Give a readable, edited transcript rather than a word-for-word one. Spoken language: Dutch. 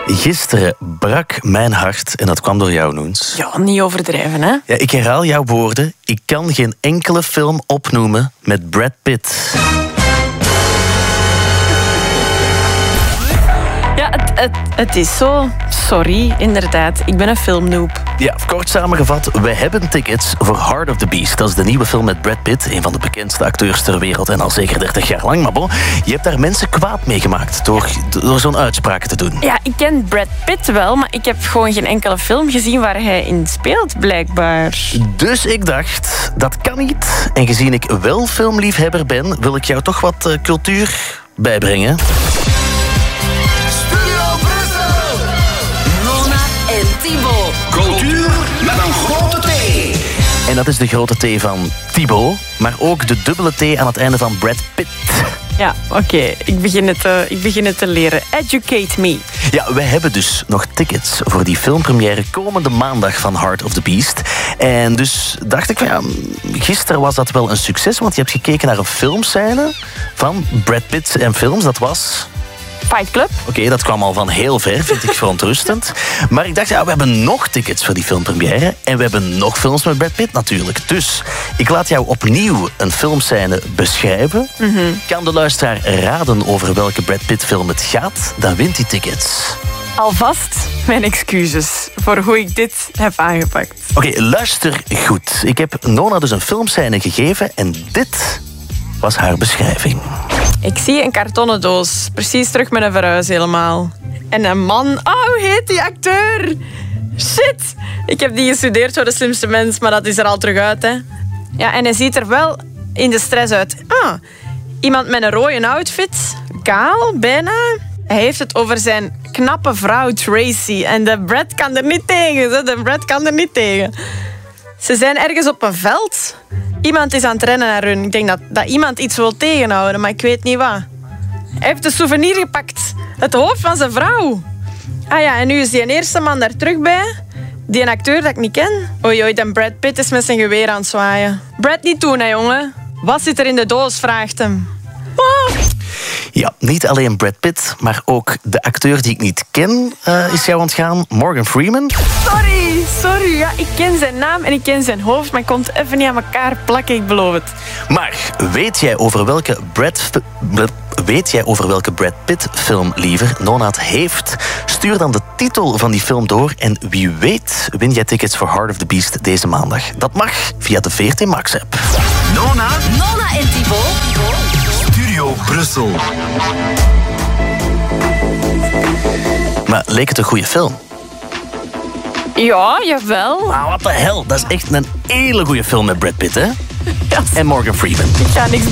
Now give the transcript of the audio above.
Gisteren brak mijn hart en dat kwam door jou, Noens. Ja, niet overdrijven, hè? Ja, ik herhaal jouw woorden. Ik kan geen enkele film opnoemen met Brad Pitt. Ja, het is zo. Sorry, inderdaad. Ik ben een filmnoob. Ja, kort samengevat, wij hebben tickets voor Heart of the Beast. Dat is de nieuwe film met Brad Pitt, een van de bekendste acteurs ter wereld en al zeker 30 jaar lang. Maar bon, je hebt daar mensen kwaad mee gemaakt door zo'n uitspraak te doen. Ja, ik ken Brad Pitt wel, maar ik heb gewoon geen enkele film gezien waar hij in speelt, blijkbaar. Dus ik dacht, dat kan niet. En gezien ik wel filmliefhebber ben, wil ik jou toch wat cultuur bijbrengen. Cultuur met een grote T. En dat is de grote T van Thibaut, maar ook de dubbele T aan het einde van Brad Pitt. Ja, oké. Ik begin het te leren. Educate me. Ja, wij hebben dus nog tickets voor die filmpremière komende maandag van Heart of the Beast. En dus dacht ik van ja, gisteren was dat wel een succes, want je hebt gekeken naar een filmscène van Brad Pitt en films. Dat was... Fight Club. Oké, dat kwam al van heel ver, vind ik verontrustend. Maar ik dacht, ja, we hebben nog tickets voor die filmpremière. En we hebben nog films met Brad Pitt natuurlijk. Dus ik laat jou opnieuw een filmscène beschrijven. Kan de luisteraar raden over welke Brad Pitt film het gaat, dan wint hij tickets. Alvast mijn excuses voor hoe ik dit heb aangepakt. Oké, luister goed. Ik heb Nona dus een filmscène gegeven en dit was haar beschrijving. Ik zie een kartonnen doos. Precies terug met een verhuis helemaal. En een man. Oh, hoe heet die acteur? Shit. Ik heb die gestudeerd voor De Slimste Mens, maar dat is er al terug uit, hè. Ja, en hij ziet er wel in de stress uit. Iemand met een rode outfit. Kaal, bijna. Hij heeft het over zijn knappe vrouw Tracy. En de Brad kan er niet tegen. De Brad kan er niet tegen. Ze zijn ergens op een veld. Iemand is aan het rennen naar hun. Ik denk dat iemand iets wil tegenhouden, maar ik weet niet wat. Hij heeft een souvenir gepakt. Het hoofd van zijn vrouw. Ah ja, en nu is die eerste man daar terug bij. Die een acteur dat ik niet ken. Oei, dan Brad Pitt is met zijn geweer aan het zwaaien. Brad, niet doen, hè, jongen. Wat zit er in de doos, vraagt hem. Oh. Ja, niet alleen Brad Pitt, maar ook de acteur die ik niet ken is jou ontgaan, Morgan Freeman. Sorry. Ja, ik ken zijn naam en ik ken zijn hoofd, maar ik kon het even niet aan elkaar plakken, ik beloof het. Maar weet jij over welke Brad Pitt film liever Nona het heeft? Stuur dan de titel van die film door en wie weet win jij tickets voor Heart of the Beast deze maandag. Dat mag via de VRT Max app. Nona en Thibaut. Studio Brussel. Maar leek het een goede film? Ja, jawel. Ah, wat de hel. Dat is echt een hele goede film met Brad Pitt, hè? Ja. En Morgan Freeman. Ik ga niks